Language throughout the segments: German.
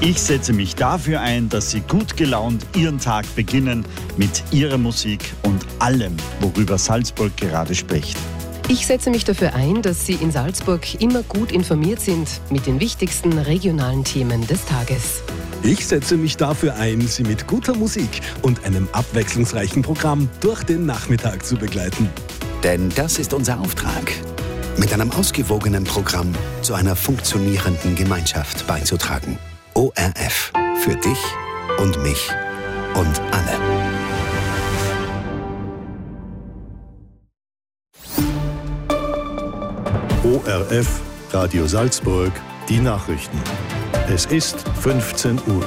Ich setze mich dafür ein, dass Sie gut gelaunt Ihren Tag beginnen mit Ihrer Musik und allem, worüber Salzburg gerade spricht. Ich setze mich dafür ein, dass Sie in Salzburg immer gut informiert sind mit den wichtigsten regionalen Themen des Tages. Ich setze mich dafür ein, Sie mit guter Musik und einem abwechslungsreichen Programm durch den Nachmittag zu begleiten. Denn das ist unser Auftrag, mit einem ausgewogenen Programm zu einer funktionierenden Gemeinschaft beizutragen. ORF. Für dich und mich und alle. ORF, Radio Salzburg, die Nachrichten. Es ist 15 Uhr.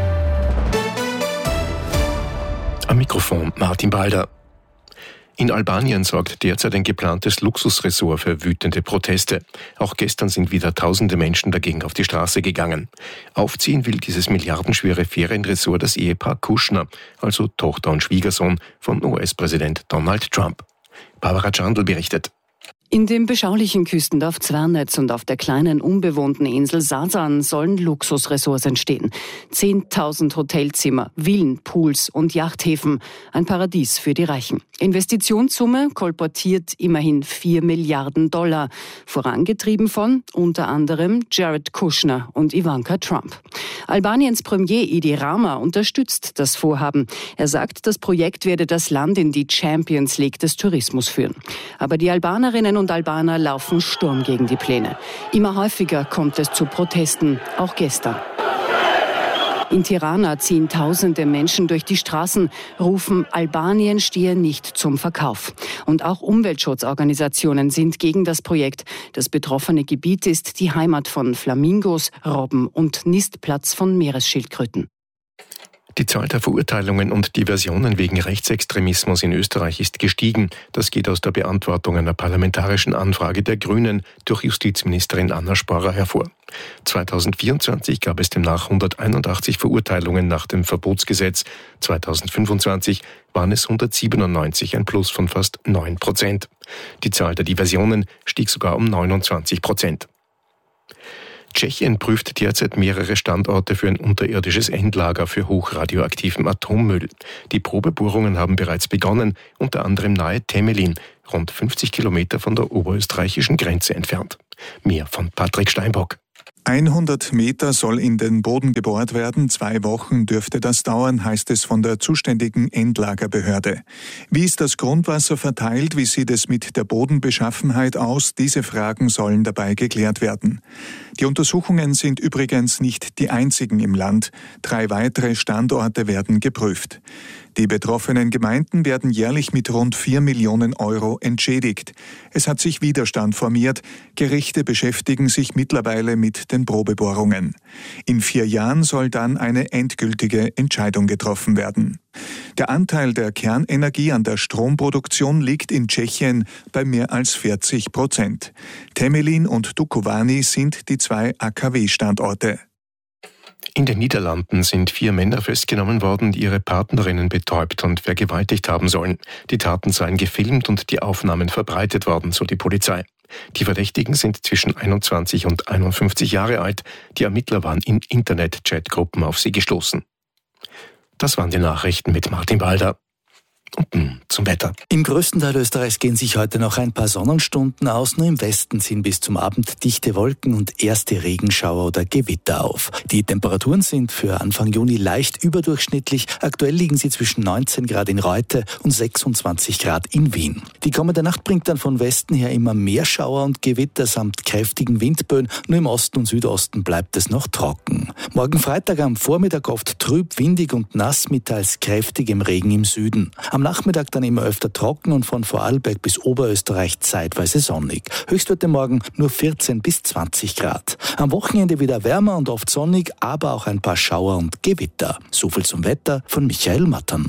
Am Mikrofon Martin Balder. In Albanien sorgt derzeit ein geplantes Luxusresort für wütende Proteste. Auch gestern sind wieder tausende Menschen dagegen auf die Straße gegangen. Aufziehen will dieses milliardenschwere Ferienresort das Ehepaar Kushner, also Tochter und Schwiegersohn von US-Präsident Donald Trump. Barbara Chandl berichtet. In dem beschaulichen Küstendorf Zvernetz und auf der kleinen unbewohnten Insel Sasan sollen Luxusressorts entstehen. 10.000 Hotelzimmer, Villen, Pools und Yachthäfen. Ein Paradies für die Reichen. Investitionssumme kolportiert immerhin $4 Milliarden. Vorangetrieben von unter anderem Jared Kushner und Ivanka Trump. Albaniens Premier Edi Rama unterstützt das Vorhaben. Er sagt, das Projekt werde das Land in die Champions League des Tourismus führen. Aber die Albanerinnen und Albaner laufen Sturm gegen die Pläne. Immer häufiger kommt es zu Protesten, auch gestern. In Tirana ziehen tausende Menschen durch die Straßen, rufen, Albanien stehe nicht zum Verkauf. Und auch Umweltschutzorganisationen sind gegen das Projekt. Das betroffene Gebiet ist die Heimat von Flamingos, Robben und Nistplatz von Meeresschildkröten. Die Zahl der Verurteilungen und Diversionen wegen Rechtsextremismus in Österreich ist gestiegen. Das geht aus der Beantwortung einer parlamentarischen Anfrage der Grünen durch Justizministerin Anna Sporer hervor. 2024 gab es demnach 181 Verurteilungen nach dem Verbotsgesetz. 2025 waren es 197, ein Plus von fast 9%. Die Zahl der Diversionen stieg sogar um 29%. Tschechien prüft derzeit mehrere Standorte für ein unterirdisches Endlager für hochradioaktiven Atommüll. Die Probebohrungen haben bereits begonnen, unter anderem nahe Temelin, rund 50 Kilometer von der oberösterreichischen Grenze entfernt. Mehr von Patrick Steinbock. 100 Meter soll in den Boden gebohrt werden. 2 Wochen dürfte das dauern, heißt es von der zuständigen Endlagerbehörde. Wie ist das Grundwasser verteilt? Wie sieht es mit der Bodenbeschaffenheit aus? Diese Fragen sollen dabei geklärt werden. Die Untersuchungen sind übrigens nicht die einzigen im Land. 3 weitere Standorte werden geprüft. Die betroffenen Gemeinden werden jährlich mit rund 4 Millionen Euro entschädigt. Es hat sich Widerstand formiert. Gerichte beschäftigen sich mittlerweile mit den Probebohrungen. In 4 Jahren soll dann eine endgültige Entscheidung getroffen werden. Der Anteil der Kernenergie an der Stromproduktion liegt in Tschechien bei mehr als 40%. Temelin und Dukovany sind die 2 AKW-Standorte. In den Niederlanden sind 4 Männer festgenommen worden, die ihre Partnerinnen betäubt und vergewaltigt haben sollen. Die Taten seien gefilmt und die Aufnahmen verbreitet worden, so die Polizei. Die Verdächtigen sind zwischen 21 und 51 Jahre alt. Die Ermittler waren in Internet-Chatgruppen auf sie gestoßen. Das waren die Nachrichten mit Martin Balder. Und zum Wetter. Im größten Teil Österreichs gehen sich heute noch ein paar Sonnenstunden aus. Nur im Westen ziehen bis zum Abend dichte Wolken und erste Regenschauer oder Gewitter auf. Die Temperaturen sind für Anfang Juni leicht überdurchschnittlich. Aktuell liegen sie zwischen 19 Grad in Reute und 26 Grad in Wien. Die kommende Nacht bringt dann von Westen her immer mehr Schauer und Gewitter samt kräftigen Windböen. Nur im Osten und Südosten bleibt es noch trocken. Morgen Freitag am Vormittag oft trüb, windig und nass mit teils kräftigem Regen im Süden. Am Nachmittag dann immer öfter trocken und von Vorarlberg bis Oberösterreich zeitweise sonnig. Höchstwerte morgen nur 14 bis 20 Grad. Am Wochenende wieder wärmer und oft sonnig, aber auch ein paar Schauer und Gewitter. So viel zum Wetter von Michael Mattern.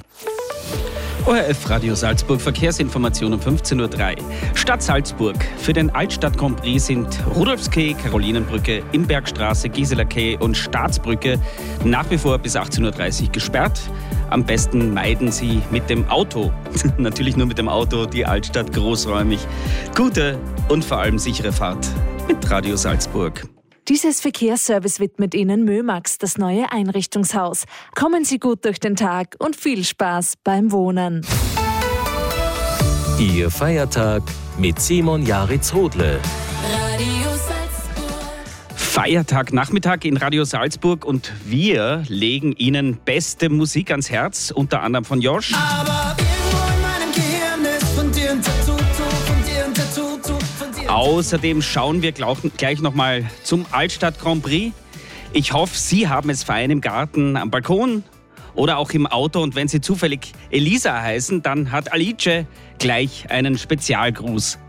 ORF Radio Salzburg, Verkehrsinformation um 15.03 Uhr. Stadt Salzburg. Für den Altstadt Grand Prix sind Rudolfskay, Karolinenbrücke, Imbergstraße, Gisela Quai und Staatsbrücke nach wie vor bis 18.30 Uhr gesperrt. Am besten meiden Sie mit dem Auto, natürlich nur mit dem Auto, die Altstadt großräumig. Gute und vor allem sichere Fahrt mit Radio Salzburg. Dieses Verkehrsservice widmet Ihnen Mömax, das neue Einrichtungshaus. Kommen Sie gut durch den Tag und viel Spaß beim Wohnen. Ihr Feiertag mit Simon Jaritz-Hodle. Feiertagnachmittag in Radio Salzburg und wir legen Ihnen beste Musik ans Herz, unter anderem von Josh. Aber irgendwo in meinem Gehirn ist von dir ein Tattoo, von dir ein Tattoo, von dir. Außerdem schauen wir gleich nochmal zum Altstadt Grand Prix. Ich hoffe, Sie haben es fein im Garten, am Balkon oder auch im Auto. Und wenn Sie zufällig Elisa heißen, dann hat Alice gleich einen Spezialgruß